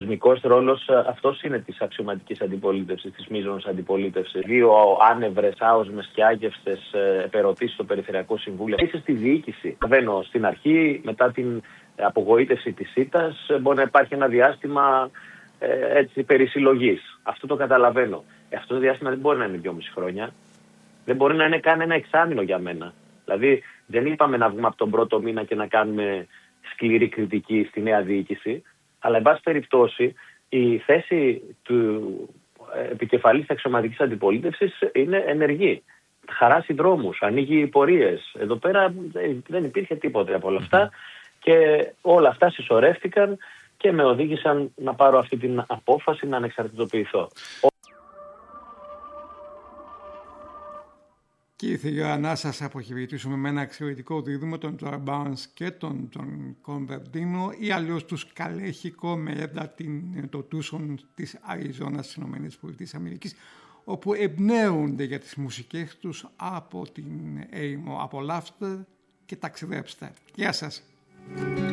θεσμικός ρόλος αυτός είναι της αξιωματικής αντιπολίτευσης, της μείζωνος αντιπολίτευσης. Δύο άνευρες, άοσμες και άγευστες επερωτήσεις στο Περιφερειακό Συμβούλιο. Είσαι στη διοίκηση. Βαίνω στην αρχή, μετά την απογοήτευση της ΣΥΤΑΣ, μπορεί να υπάρχει ένα διάστημα περισυλλογής. Αυτό το καταλαβαίνω. Αυτό το διάστημα δεν μπορεί να είναι 2,5 χρόνια. Δεν μπορεί να είναι καν ένα εξάμηνο για μένα. Δηλαδή, δεν είπαμε να βγούμε από τον πρώτο μήνα και να κάνουμε σκληρή κριτική στη νέα διοίκηση. Αλλά, εν πάση περιπτώσει, η θέση του επικεφαλής της αξιωματικής αντιπολίτευσης είναι ενεργή. Χαράσει δρόμους, ανοίγει πορείες. Εδώ πέρα δεν υπήρχε τίποτε από όλα αυτά και όλα αυτά συσσωρεύτηκαν και με οδήγησαν να πάρω αυτή την απόφαση να ανεξαρτητοποιηθώ. Και ήρθε η ώρα να σας αποχαιρετήσουμε με ένα εξαιρετικό δίδυμο, τον Τζορ Μπάρνς και τον Τζον Κονβερντίνο, ή αλλιώς τους Καλέχικο με έντα το Τούσον της Αριζόνας στις ΗΠΑ, όπου εμπνέονται για τις μουσικές τους από την έρημο. Απολαύστε και ταξιδέψτε. Γεια σας.